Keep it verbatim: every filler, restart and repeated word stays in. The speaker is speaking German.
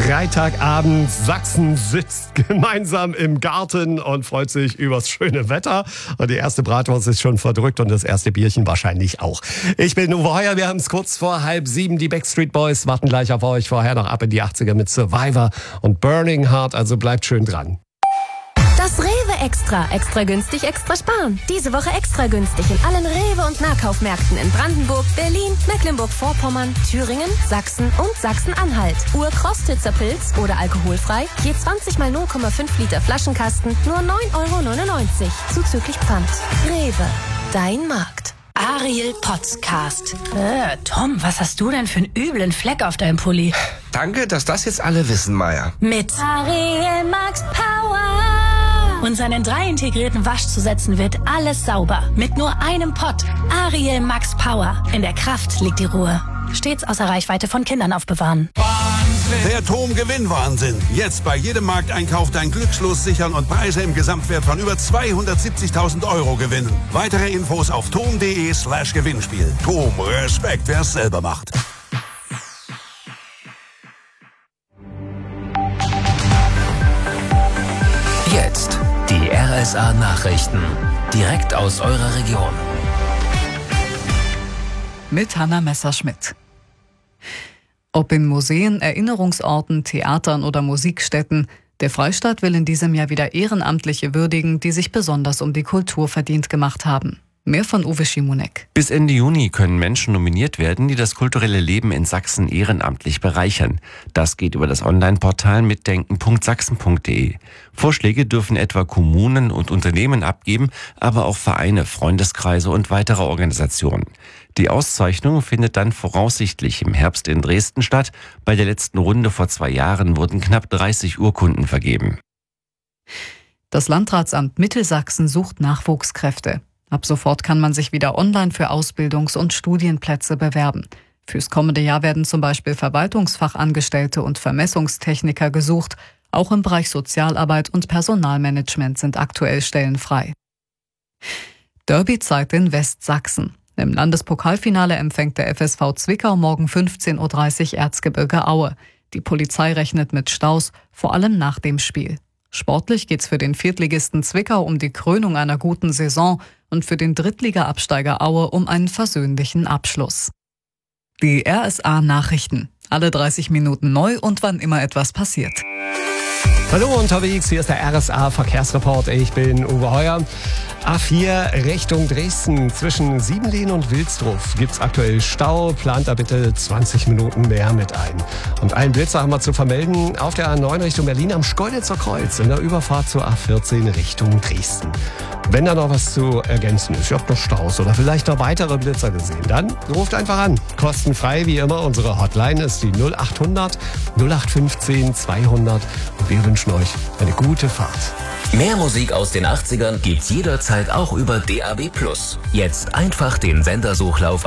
Freitagabend, Sachsen sitzt gemeinsam im Garten und freut sich übers schöne Wetter. Und die erste Bratwurst ist schon verdrückt und das erste Bierchen wahrscheinlich auch. Ich bin Uwe Heuer, wir haben es kurz vor halb sieben. Die Backstreet Boys warten gleich auf euch. Vorher noch ab in die achtziger mit Survivor und Burning Heart, also bleibt schön dran. Das Rewe Extra. Extra günstig, extra sparen. Diese Woche extra günstig in allen Rewe- und Nahkaufmärkten in Brandenburg, Berlin, Mecklenburg-Vorpommern, Thüringen, Sachsen und Sachsen-Anhalt. Urkostitzer Pilz oder alkoholfrei. Je zwanzig mal null Komma fünf Liter Flaschenkasten. Nur neun Euro neunundneunzig. Zuzüglich Pfand. Rewe. Dein Markt. Ariel Podcast. Äh, Tom, was hast du denn für einen üblen Fleck auf deinem Pulli? Danke, dass das jetzt alle wissen, Maya. Mit Ariel Max Power. Und seinen drei integrierten Waschzusätzen wird alles sauber. Mit nur einem Pott. Ariel Max Power. In der Kraft liegt die Ruhe. Stets außer Reichweite von Kindern aufbewahren. Der Tom-Gewinn-Wahnsinn. Jetzt bei jedem Markteinkauf dein Glückslos sichern und Preise im Gesamtwert von über zweihundertsiebzigtausend Euro gewinnen. Weitere Infos auf tom.de slash Gewinnspiel. Tom, Respekt, wer es selber macht. Jetzt die R S A-Nachrichten. Direkt aus eurer Region. Mit Hanna Messerschmidt. Ob in Museen, Erinnerungsorten, Theatern oder Musikstätten, der Freistaat will in diesem Jahr wieder Ehrenamtliche würdigen, die sich besonders um die Kultur verdient gemacht haben. Mehr von Uwe Schimonek. Bis Ende Juni können Menschen nominiert werden, die das kulturelle Leben in Sachsen ehrenamtlich bereichern. Das geht über das Online-Portal mitdenken punkt sachsen punkt de. Vorschläge dürfen etwa Kommunen und Unternehmen abgeben, aber auch Vereine, Freundeskreise und weitere Organisationen. Die Auszeichnung findet dann voraussichtlich im Herbst in Dresden statt. Bei der letzten Runde vor zwei Jahren wurden knapp dreißig Urkunden vergeben. Das Landratsamt Mittelsachsen sucht Nachwuchskräfte. Ab sofort kann man sich wieder online für Ausbildungs- und Studienplätze bewerben. Fürs kommende Jahr werden zum Beispiel Verwaltungsfachangestellte und Vermessungstechniker gesucht. Auch im Bereich Sozialarbeit und Personalmanagement sind aktuell Stellen frei. Derbyzeit in Westsachsen. Im Landespokalfinale empfängt der F S V Zwickau morgen fünfzehn Uhr dreißig Erzgebirge Aue. Die Polizei rechnet mit Staus, vor allem nach dem Spiel. Sportlich geht's für den Viertligisten Zwickau um die Krönung einer guten Saison und für den Drittliga-Absteiger Aue um einen versöhnlichen Abschluss. Die R S A-Nachrichten. Alle dreißig Minuten neu und wann immer etwas passiert. Hallo unterwegs, hier ist der R S A-Verkehrsreport. Ich bin Uwe Heuer. A vier Richtung Dresden zwischen Siebenlehn und Wilsdruff gibt's aktuell Stau. Plant da bitte zwanzig Minuten mehr mit ein. Und einen Blitzer haben wir zu vermelden auf der A neun Richtung Berlin am Schkeuditzer Kreuz in der Überfahrt zur A vierzehn Richtung Dresden. Wenn da noch was zu ergänzen ist, ihr habt noch Staus oder vielleicht noch weitere Blitzer gesehen, dann ruft einfach an. Kostenfrei wie immer. Unsere Hotline ist die null acht hundert null acht fünfzehn zweihundert und wir wünschen euch eine gute Fahrt. Mehr Musik aus den achtzigern gibt's jederzeit auch über D A B plus. Jetzt einfach den Sendersuchlauf